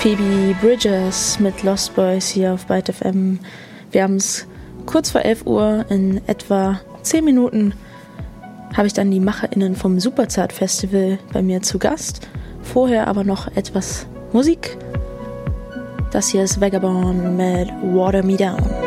Phoebe Bridgers mit Lost Boys hier auf Byte FM. Wir haben es kurz vor 11 Uhr, in etwa 10 Minuten habe ich dann die MacherInnen vom Superzart Festival bei mir zu Gast. Vorher aber noch etwas Musik. Das hier ist Vagabond mit Water Me Down.